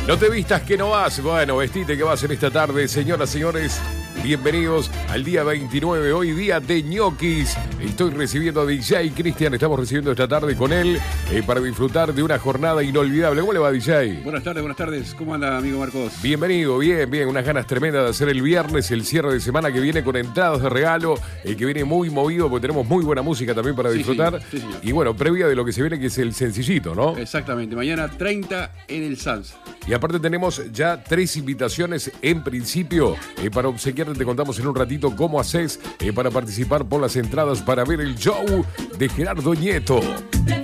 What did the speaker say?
No te vistas que no vas. Bueno, vestite que vas en esta tarde. Señoras, señores, bienvenidos al día 29. Hoy día de ñoquis. Estoy recibiendo a DJ Cristian. Estamos recibiendo esta tarde con él para disfrutar de una jornada inolvidable. ¿Cómo le va, DJ? Buenas tardes. ¿Cómo anda, amigo Marcos? Bienvenido, bien. Unas ganas tremendas de hacer el viernes, el cierre de semana que viene con entradas de regalo, que viene muy movido porque tenemos muy buena música también para disfrutar. Sí, señor. Y bueno, previa de lo que se viene, que es el sencillito, ¿no? Exactamente. Mañana 30 en el Salsa. Y aparte tenemos ya 3 invitaciones en principio para obsequiarte. Te contamos en un ratito cómo haces para participar por las entradas para ver el show de Gerardo Nieto.